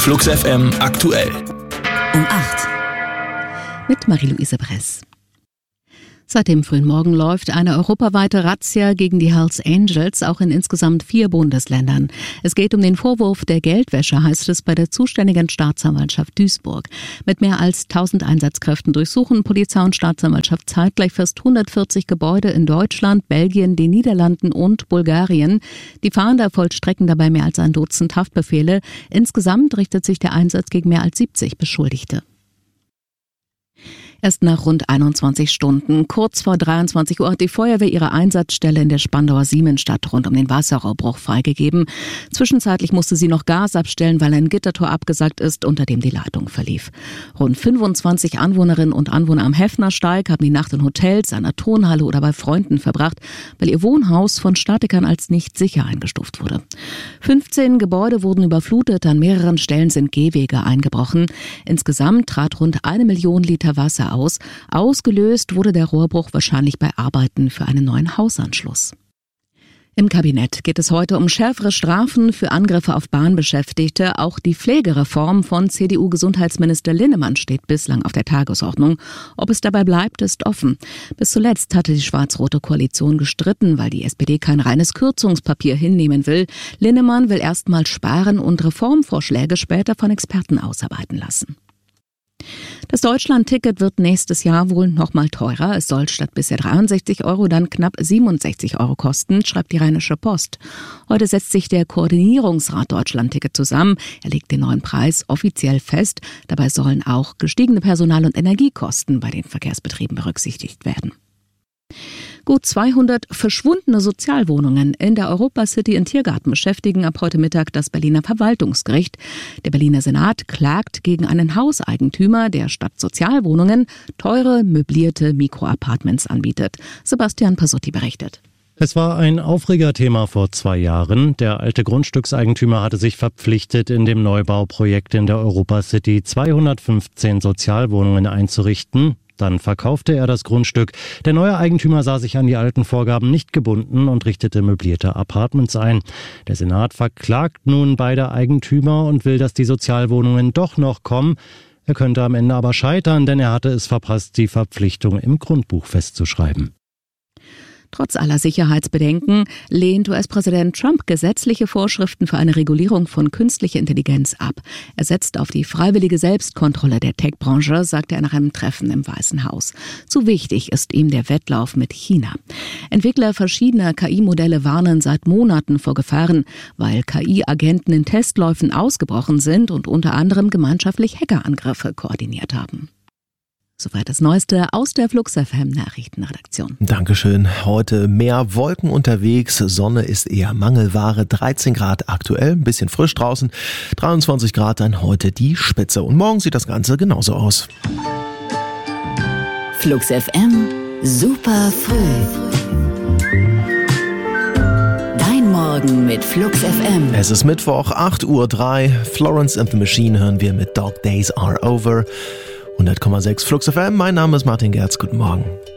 Flux FM aktuell. Um 8. Mit Marie-Louise Bress. Seit dem frühen Morgen läuft eine europaweite Razzia gegen die Hells Angels, auch in insgesamt 4 Bundesländern. Es geht um den Vorwurf der Geldwäsche, heißt es bei der zuständigen Staatsanwaltschaft Duisburg. Mit mehr als 1000 Einsatzkräften durchsuchen Polizei und Staatsanwaltschaft zeitgleich fast 140 Gebäude in Deutschland, Belgien, den Niederlanden und Bulgarien. Die Fahnder vollstrecken dabei mehr als ein Dutzend Haftbefehle. Insgesamt richtet sich der Einsatz gegen mehr als 70 Beschuldigte. Erst nach rund 21 Stunden, kurz vor 23 Uhr, hat die Feuerwehr ihre Einsatzstelle in der Spandauer Siemensstadt rund um den Wasserrohrbruch freigegeben. Zwischenzeitlich musste sie noch Gas abstellen, weil ein Gittertor abgesackt ist, unter dem die Leitung verlief. Rund 25 Anwohnerinnen und Anwohner am Heffnersteig haben die Nacht in Hotels, einer Turnhalle oder bei Freunden verbracht, weil ihr Wohnhaus von Statikern als nicht sicher eingestuft wurde. 15 Gebäude wurden überflutet, an mehreren Stellen sind Gehwege eingebrochen. Insgesamt trat rund 1 Million Liter Wasser aus. Ausgelöst wurde der Rohrbruch wahrscheinlich bei Arbeiten für einen neuen Hausanschluss. Im Kabinett geht es heute um schärfere Strafen für Angriffe auf Bahnbeschäftigte. Auch die Pflegereform von CDU-Gesundheitsminister Linnemann steht bislang auf der Tagesordnung. Ob es dabei bleibt, ist offen. Bis zuletzt hatte die schwarz-rote Koalition gestritten, weil die SPD kein reines Kürzungspapier hinnehmen will. Linnemann will erstmal sparen und Reformvorschläge später von Experten ausarbeiten lassen. Das Deutschland-Ticket wird nächstes Jahr wohl noch mal teurer. Es soll statt bisher 63 € dann knapp 67 € kosten, schreibt die Rheinische Post. Heute setzt sich der Koordinierungsrat Deutschland-Ticket zusammen. Er legt den neuen Preis offiziell fest. Dabei sollen auch gestiegene Personal- und Energiekosten bei den Verkehrsbetrieben berücksichtigt werden. Gut 200 verschwundene Sozialwohnungen in der Europa-City in Tiergarten beschäftigen ab heute Mittag das Berliner Verwaltungsgericht. Der Berliner Senat klagt gegen einen Hauseigentümer, der statt Sozialwohnungen teure, möblierte Mikroapartments anbietet. Sebastian Passotti berichtet. Es war ein Aufregerthema vor 2 Jahren. Der alte Grundstückseigentümer hatte sich verpflichtet, in dem Neubauprojekt in der Europa-City 215 Sozialwohnungen einzurichten. Dann verkaufte er das Grundstück. Der neue Eigentümer sah sich an die alten Vorgaben nicht gebunden und richtete möblierte Apartments ein. Der Senat verklagt nun beide Eigentümer und will, dass die Sozialwohnungen doch noch kommen. Er könnte am Ende aber scheitern, denn er hatte es verpasst, die Verpflichtung im Grundbuch festzuschreiben. Trotz aller Sicherheitsbedenken lehnt US-Präsident Trump gesetzliche Vorschriften für eine Regulierung von künstlicher Intelligenz ab. Er setzt auf die freiwillige Selbstkontrolle der Tech-Branche, sagte er nach einem Treffen im Weißen Haus. Zu wichtig ist ihm der Wettlauf mit China. Entwickler verschiedener KI-Modelle warnen seit Monaten vor Gefahren, weil KI-Agenten in Testläufen ausgebrochen sind und unter anderem gemeinschaftlich Hackerangriffe koordiniert haben. Soweit das Neueste aus der Flux FM Nachrichtenredaktion. Dankeschön. Heute mehr Wolken unterwegs. Sonne ist eher Mangelware. 13 Grad aktuell, ein bisschen frisch draußen. 23 Grad dann heute die Spitze. Und morgen sieht das Ganze genauso aus. Flux FM, super früh. Dein Morgen mit Flux FM. Es ist Mittwoch, 8:03 Uhr. Florence and the Machine hören wir mit Dog Days Are Over. 100,6 Flux FM, mein Name ist Martin Gerz, guten Morgen.